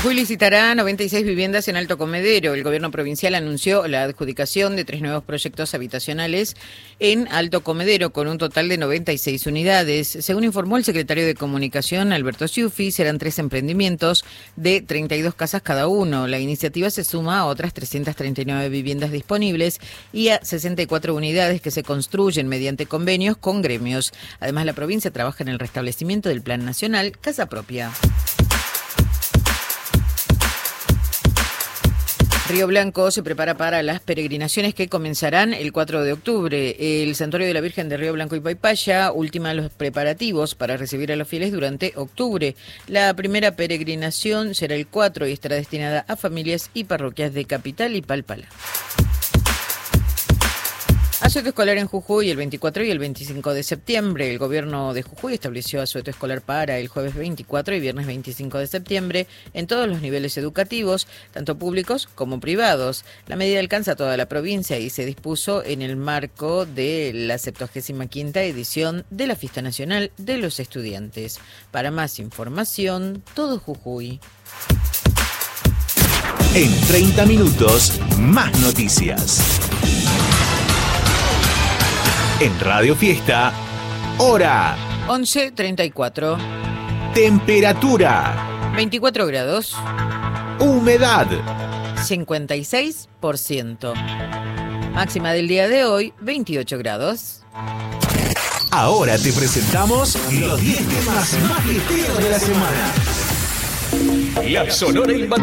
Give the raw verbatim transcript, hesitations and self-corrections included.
Jujuy licitará noventa y seis viviendas en Alto Comedero. El gobierno provincial anunció la adjudicación de tres nuevos proyectos habitacionales en Alto Comedero con un total de noventa y seis unidades. Según informó el secretario de Comunicación, Alberto Ciuffi, serán tres emprendimientos de treinta y dos casas cada uno. La iniciativa se suma a otras trescientas treinta y nueve viviendas disponibles y a sesenta y cuatro unidades que se construyen mediante convenios con gremios. Además, la provincia trabaja en el restablecimiento del Plan Nacional Casa Propia. Río Blanco se prepara para las peregrinaciones que comenzarán el cuatro de octubre. El Santuario de la Virgen de Río Blanco y Paipaya ultima los preparativos para recibir a los fieles durante octubre. La primera peregrinación será el cuatro y estará destinada a familias y parroquias de Capital y Palpala. Asueto escolar en Jujuy el veinticuatro y el veinticinco de septiembre. El gobierno de Jujuy estableció asueto escolar para el jueves veinticuatro y viernes veinticinco de septiembre en todos los niveles educativos, tanto públicos como privados. La medida alcanza a toda la provincia y se dispuso en el marco de la septuagésima quinta edición de la Fiesta Nacional de los Estudiantes. Para más información, Todo Jujuy. En treinta minutos, más noticias. En Radio Fiesta, hora once treinta y cuatro. Temperatura veinticuatro grados. Humedad cincuenta y seis por ciento. Máxima del día de hoy, veintiocho grados. Ahora te presentamos los diez temas más fiesteros de la semana. La Sonora Imbatible.